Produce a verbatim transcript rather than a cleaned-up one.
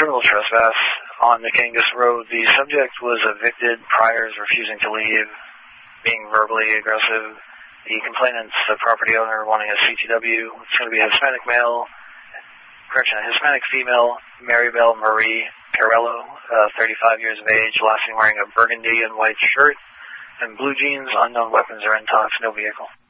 criminal trespass on the Kangas Road. The subject was evicted, priors refusing to leave, being verbally aggressive. The complainant's the property owner wanting a C T W. It's going to be a Hispanic male, correction, a Hispanic female, Maribel Marie Carello, uh, thirty-five years of age, last seen wearing a burgundy and white shirt and blue jeans. Unknown weapons or intox, no vehicle.